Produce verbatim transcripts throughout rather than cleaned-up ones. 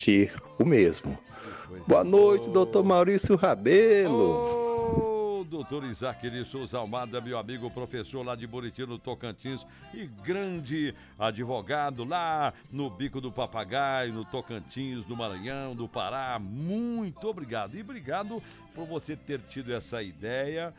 o mesmo. Boa noite, doutor Maurício Rabelo. Ô, doutor Isaac de Souza Almada, meu amigo professor lá de Buriti, no Tocantins, e grande advogado lá no Bico do Papagaio, no Tocantins, no Maranhão, do Pará. Muito obrigado. E obrigado por você ter tido essa ideia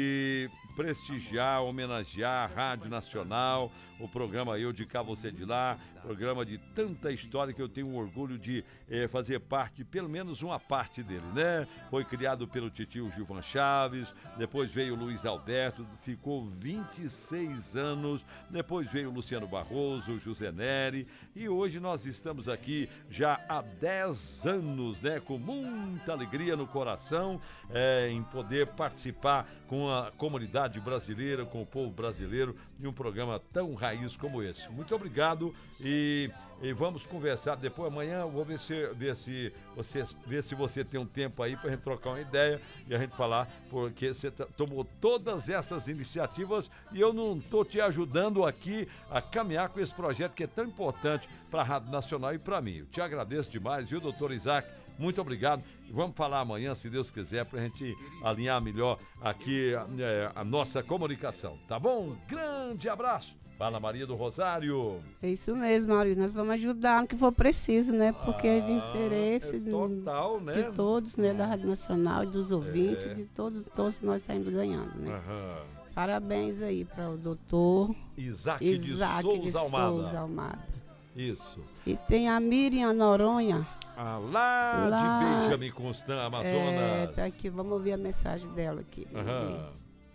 de prestigiar, homenagear a Rádio Nacional, o programa Eu de Cá, Você de Lá, programa de tanta história que eu tenho orgulho de eh, fazer parte, pelo menos uma parte dele, né? Foi criado pelo titio Gilvan Chaves, depois veio o Luiz Alberto, ficou vinte e seis anos, depois veio o Luciano Barroso, o José Neri, e hoje nós estamos aqui já há dez anos, né? Com muita alegria no coração, eh, em poder participar com a comunidade brasileira, com o povo brasileiro, em um programa tão raiz como esse. Muito obrigado e, e vamos conversar depois. Amanhã eu vou ver se, ver se, você, ver se você tem um tempo aí para a gente trocar uma ideia e a gente falar, porque você tomou todas essas iniciativas e eu não estou te ajudando aqui a caminhar com esse projeto que é tão importante para a Rádio Nacional e para mim. Eu te agradeço demais, viu, doutor Isaac? Muito obrigado. E vamos falar amanhã, se Deus quiser, para a gente alinhar melhor aqui é, a nossa comunicação. Tá bom? Grande abraço. Fala, Maria do Rosário. É isso mesmo, Maurício. Nós vamos ajudar no que for preciso, né? Porque é de interesse é total, né? de todos, né? Da Rádio Nacional e dos ouvintes, é. de todos, todos nós saímos ganhando, né? Aham. Parabéns aí para o doutor Isaac, Isaac de, Souza, de Almada. Souza Almada. Isso. E tem a Miriam Noronha. Ah, lá, lá de Benjamin Constant, Amazonas. É, tá aqui, vamos ouvir a mensagem dela aqui. Aham.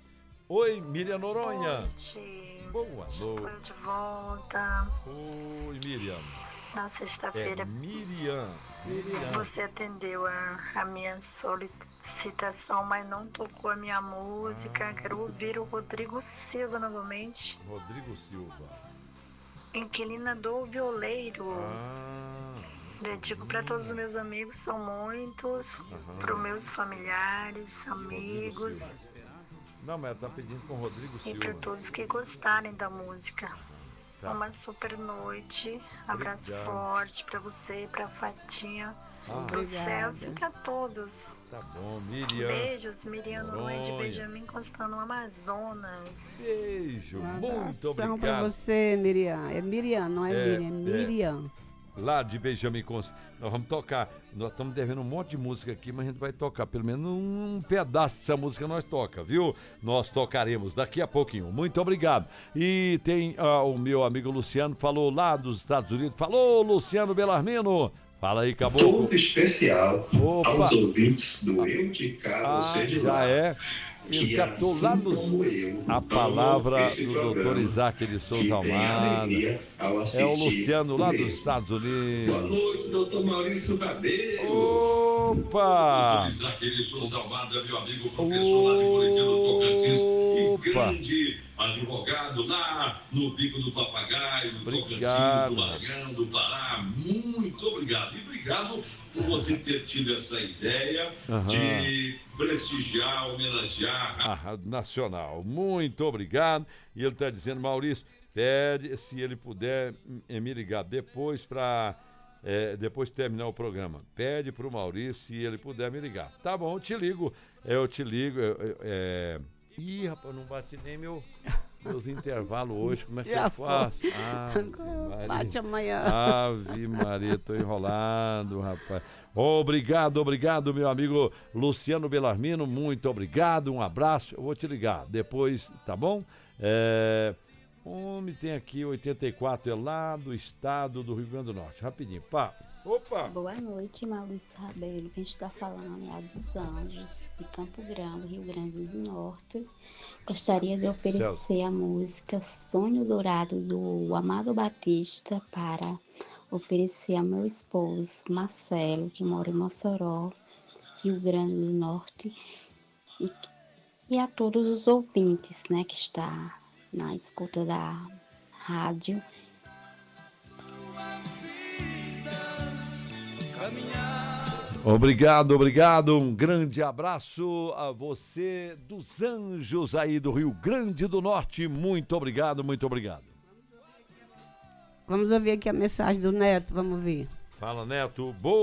Oi, Miriam Noronha. Noite. Boa noite. Estou de volta. Oi, Miriam. Na sexta-feira. É Miriam. Miriam. Você atendeu a, a minha solicitação, mas não tocou a minha música. Ah. Quero ouvir o Rodrigo Silva novamente. Rodrigo Silva. Inquilina do Violeiro. Ah. Dedico para todos os meus amigos, são muitos, para os meus familiares, amigos. Não, mas ela tá pedindo com o Rodrigo Silva. E para todos que gostarem da música. Tá. Uma super noite. Abraço Obrigado. forte para você, para Fatinha, ah, para o Celso e para todos. Tá bom, Miriam. Beijos, Miriam Noronha de Benjamin Constant, no Amazonas. Beijo, um muito obrigado. para você, Miriam. É Miriam, não é, é Miriam, é Miriam. É. Lá de Benjamin Constant. Nós vamos tocar, nós estamos devendo um monte de música aqui, mas a gente vai tocar, pelo menos um pedaço dessa música nós toca, viu? Nós tocaremos daqui a pouquinho. Muito obrigado. E tem uh, o meu amigo Luciano, falou lá dos Estados Unidos. Falou, Luciano Belarmino. Fala aí, Caboclo. Todo especial Opa. aos ouvintes do Eu de Cá, Você ah, de já Lá. é. Ele captou lá nos, a palavra do doutor Isaac de Souza Almada. É o Luciano lá dos Estados Unidos. Boa noite, doutor Maurício Rabelo. Opa! doutor Isaac de Souza Almada, meu amigo professor lá de Buriti, no Tocantins. E grande advogado lá no Bico do Papagaio, no Tocantins, do Maranhão, do Pará. Muito obrigado. E obrigado por você ter tido essa ideia uhum. de prestigiar, homenagear a Rádio Nacional. Muito obrigado. E ele está dizendo, Maurício, pede se ele puder me ligar depois para é, depois de terminar o programa. Pede para o Maurício se ele puder me ligar. Tá bom, eu te ligo. Eu te ligo. Eu, eu, é... Ih, rapaz, não bate nem meu... meus intervalos hoje, como é que Já eu faço? Ah, bate amanhã. Ave Maria, tô enrolado, rapaz. Obrigado, obrigado, meu amigo Luciano Belarmino, muito obrigado, um abraço. Eu vou te ligar depois, tá bom? É... Homem, tem aqui oitenta e quatro, é lá do estado do Rio Grande do Norte. Rapidinho, pá. Opa! Boa noite, Maurício Rabelo. Quem está falando é a dos Anjos, de Campo Grande, Rio Grande do Norte. Gostaria de oferecer Celso. a música Sonho Dourado do Amado Batista para oferecer a meu esposo, Marcelo, que mora em Mossoró, Rio Grande do Norte, e, e a todos os ouvintes, né, que está na escuta da rádio. Obrigado, obrigado, um grande abraço a você dos Anjos aí do Rio Grande do Norte, muito obrigado, muito obrigado. Vamos ouvir aqui a mensagem do Neto, vamos ver. Fala, Neto. Boa.